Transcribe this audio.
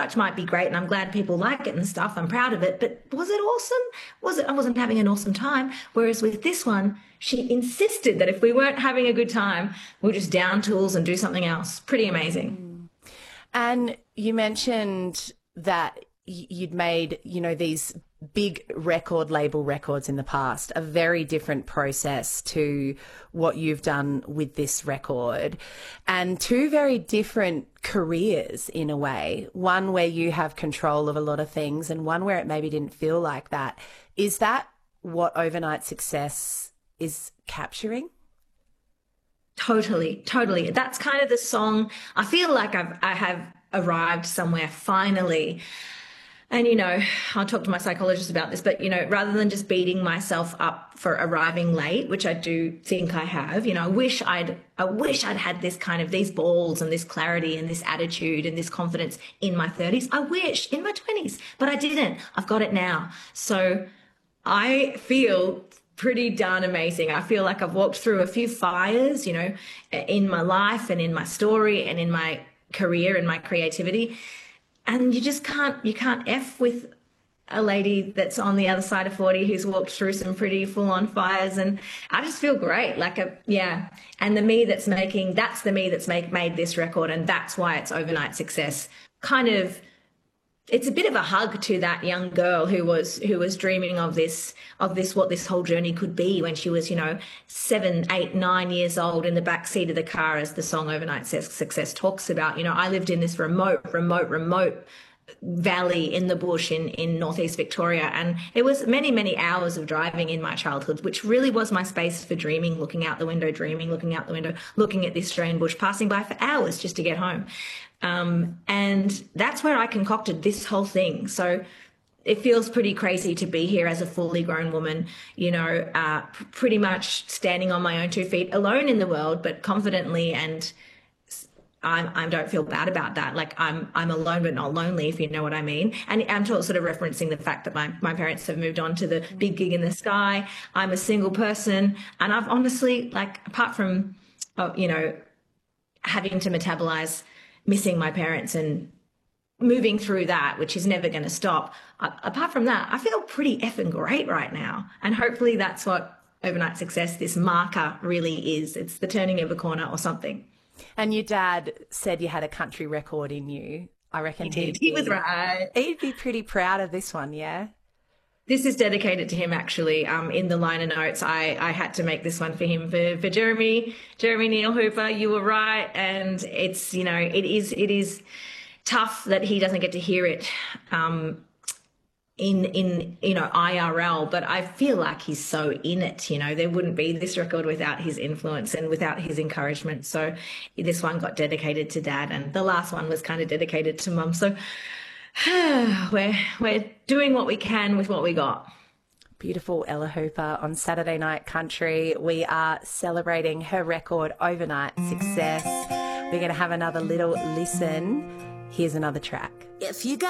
product might be great and I'm glad people like it and stuff. I'm proud of it. But was it awesome? I wasn't having an awesome time. Whereas with this one, she insisted that if we weren't having a good time, we'll just down tools and do something else. Pretty amazing. And you mentioned that you'd made, these big record label records in the past, a very different process to what you've done with this record, and two very different careers in a way, one where you have control of a lot of things and one where it maybe didn't feel like that. Is that what Overnight Success is capturing? Totally. That's kind of the song. I feel like I have arrived somewhere finally. And, I'll talk to my psychologist about this, but, rather than just beating myself up for arriving late, which I do think I have, I wish I'd had this kind of these balls and this clarity and this attitude and this confidence in my 30s. I wish in my 20s, but I didn't. I've got it now. So I feel pretty darn amazing. I feel like I've walked through a few fires, in my life and in my story and in my career and my creativity. And you just can't F with a lady that's on the other side of 40 who's walked through some pretty full-on fires. And I just feel great. And the me that's made this record. And that's why it's Overnight Success. It's a bit of a hug to that young girl who was dreaming of this, what this whole journey could be when she was, 7, 8, 9 years old in the back seat of the car, as the song Overnight Success talks about. I lived in this remote valley in the bush in northeast Victoria, and it was many, many hours of driving in my childhood, which really was my space for dreaming, looking out the window, looking at the Australian bush, passing by for hours just to get home. And that's where I concocted this whole thing. So it feels pretty crazy to be here as a fully grown woman, pretty much standing on my own 2 feet, alone in the world, but confidently. And I don't feel bad about that. Like I'm alone, but not lonely, if you know what I mean. And I'm sort of referencing the fact that my parents have moved on to the big gig in the sky. I'm a single person. And I've honestly, apart from, having to metabolize missing my parents and moving through that, which is never going to stop. Apart from that, I feel pretty effing great right now. And hopefully that's what Overnight Success, this marker, really is. It's the turning of a corner or something. And your dad said you had a country record in you. I reckon he did. He was right. He'd be pretty proud of this one, yeah? This is dedicated to him, actually. In the liner notes, I had to make this one for him, for Jeremy Neil Hooper. You were right. And it's, it is tough that he doesn't get to hear it in IRL, but I feel like he's so in it. There wouldn't be this record without his influence and without his encouragement. So this one got dedicated to Dad, and the last one was kind of dedicated to Mum. So we're doing what we can with what we got. Beautiful Ella Hooper on Saturday Night Country. We are celebrating her record, Overnight Success. We're going to have another little listen. Here's another track. If you got